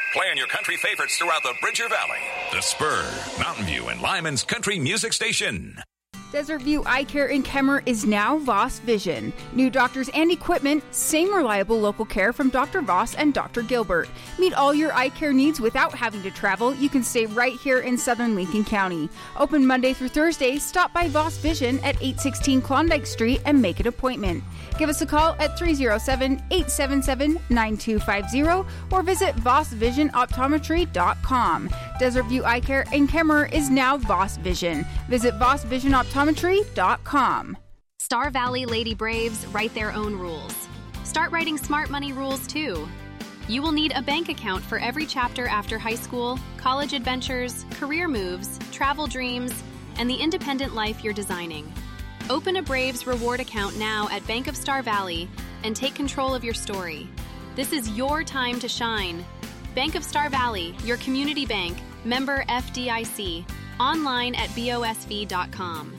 Playing your country favorites throughout the Bridger Valley. The Spur, Mountain View, and Lyman's Country Music Station. Desert View Eye Care in Kemmer is now Voss Vision. New doctors and equipment, same reliable local care from Dr. Voss and Dr. Gilbert. Meet all your eye care needs without having to travel. You can stay right here in southern Lincoln County. Open Monday through Thursday. Stop by Voss Vision at 816 Klondike Street and make an appointment. Give us a call at 307-877-9250 or visit VossVisionOptometry.com. Desert View Eye Care in Kemmer is now Voss Vision. Visit VossVisionOptometry.com. Star Valley Lady Braves write their own rules. Start writing smart money rules too. You will need a bank account for every chapter after high school, college adventures, career moves, travel dreams, and the independent life you're designing. Open a Braves reward account now at Bank of Star Valley and take control of your story. This is your time to shine. Bank of Star Valley, your community bank, member FDIC. Online at bosv.com.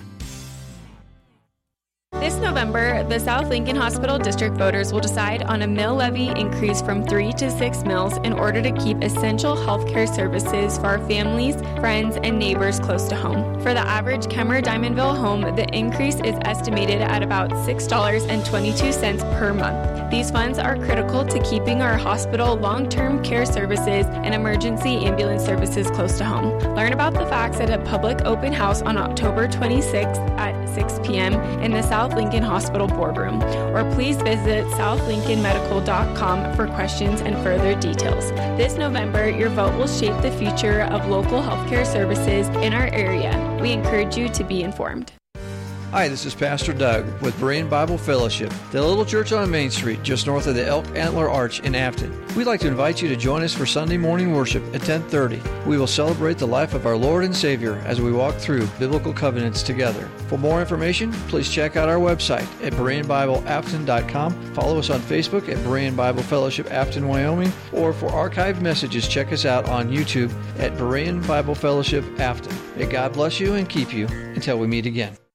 This November, the South Lincoln Hospital District voters will decide on a mill levy increase from 3 to 6 mills in order to keep essential healthcare services for our families, friends, and neighbors close to home. For the average Kemmer Diamondville home, the increase is estimated at about $6.22 per month. These funds are critical to keeping our hospital long-term care services and emergency ambulance services close to home. Learn about the facts at a public open house on October 26th at 6 p.m. in the South Lincoln Hospital boardroom, or please visit southlincolnmedical.com for questions and further details. This November, your vote will shape the future of local healthcare services in our area. We encourage you to be informed. Hi, this is Pastor Doug with Berean Bible Fellowship, the little church on Main Street just north of the Elk Antler Arch in Afton. We'd like to invite you to join us for Sunday morning worship at 10:30. We will celebrate the life of our Lord and Savior as we walk through biblical covenants together. For more information, please check out our website at BereanBibleAfton.com. Follow us on Facebook at Berean Bible Fellowship Afton, Wyoming, or for archived messages, check us out on YouTube at Berean Bible Fellowship Afton. May God bless you and keep you until we meet again.